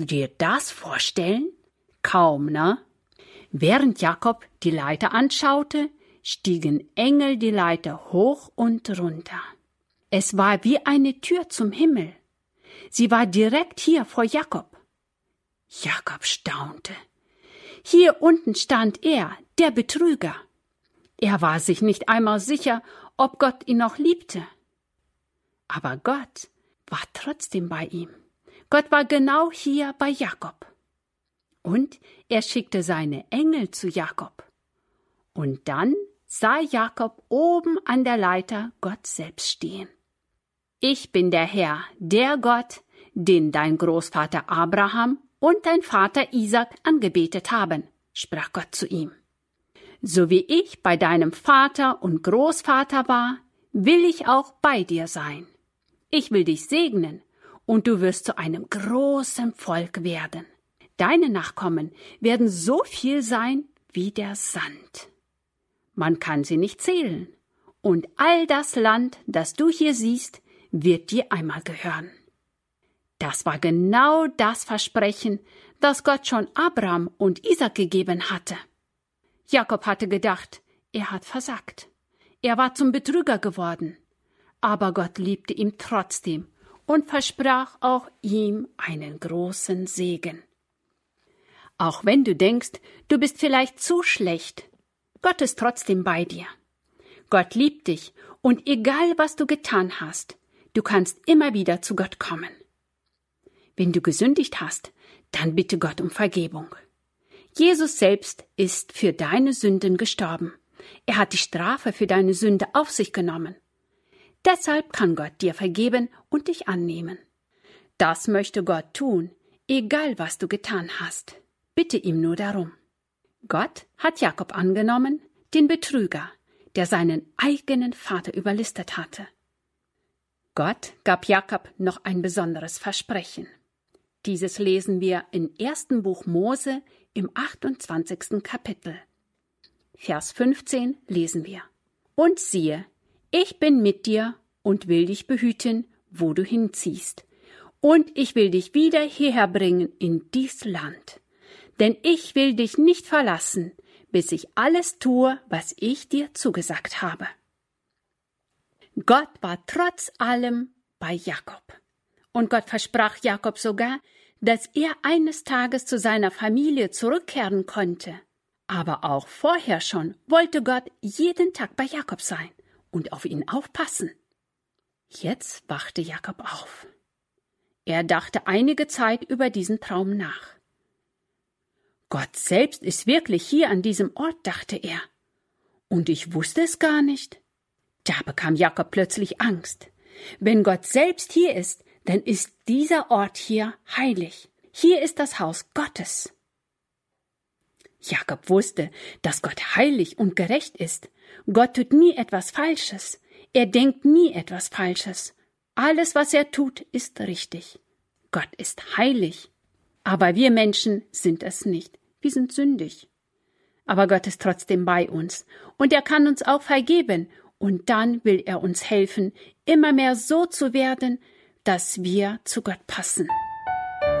du dir das vorstellen? Kaum, ne? Während Jakob die Leiter anschaute, stiegen Engel die Leiter hoch und runter. Es war wie eine Tür zum Himmel. Sie war direkt hier vor Jakob. Jakob staunte. Hier unten stand er, der Betrüger. Er war sich nicht einmal sicher, ob Gott ihn noch liebte. Aber Gott war trotzdem bei ihm. Gott war genau hier bei Jakob. Und er schickte seine Engel zu Jakob. Und dann sah Jakob oben an der Leiter Gott selbst stehen. Ich bin der Herr, der Gott, den dein Großvater Abraham und dein Vater Isaak angebetet haben, sprach Gott zu ihm. So wie ich bei deinem Vater und Großvater war, will ich auch bei dir sein. Ich will dich segnen, und du wirst zu einem großen Volk werden. Deine Nachkommen werden so viel sein wie der Sand. Man kann sie nicht zählen, und all das Land, das du hier siehst, wird dir einmal gehören. Das war genau das Versprechen, das Gott schon Abraham und Isaak gegeben hatte. Jakob hatte gedacht, er hat versagt. Er war zum Betrüger geworden. Aber Gott liebte ihn trotzdem und versprach auch ihm einen großen Segen. Auch wenn du denkst, du bist vielleicht zu schlecht, Gott ist trotzdem bei dir. Gott liebt dich, und egal was du getan hast, du kannst immer wieder zu Gott kommen. Wenn du gesündigt hast, dann bitte Gott um Vergebung. Jesus selbst ist für deine Sünden gestorben. Er hat die Strafe für deine Sünde auf sich genommen. Deshalb kann Gott dir vergeben und dich annehmen. Das möchte Gott tun, egal was du getan hast. Bitte ihm nur darum. Gott hat Jakob angenommen, den Betrüger, der seinen eigenen Vater überlistet hatte. Gott gab Jakob noch ein besonderes Versprechen. Dieses lesen wir im 1. Buch Mose im 28. Kapitel. Vers 15 lesen wir. Und siehe, ich bin mit dir und will dich behüten, wo du hinziehst. Und ich will dich wieder hierher bringen in dies Land. Denn ich will dich nicht verlassen, bis ich alles tue, was ich dir zugesagt habe. Gott war trotz allem bei Jakob. Und Gott versprach Jakob sogar, dass er eines Tages zu seiner Familie zurückkehren konnte. Aber auch vorher schon wollte Gott jeden Tag bei Jakob sein und auf ihn aufpassen. Jetzt wachte Jakob auf. Er dachte einige Zeit über diesen Traum nach. Gott selbst ist wirklich hier an diesem Ort, dachte er. Und ich wusste es gar nicht. Da bekam Jakob plötzlich Angst. Wenn Gott selbst hier ist, dann ist dieser Ort hier heilig. Hier ist das Haus Gottes. Jakob wusste, dass Gott heilig und gerecht ist. Gott tut nie etwas Falsches. Er denkt nie etwas Falsches. Alles, was er tut, ist richtig. Gott ist heilig. Aber wir Menschen sind es nicht. Wir sind sündig. Aber Gott ist trotzdem bei uns. Und er kann uns auch vergeben. Und dann will er uns helfen, immer mehr so zu werden, dass wir zu Gott passen.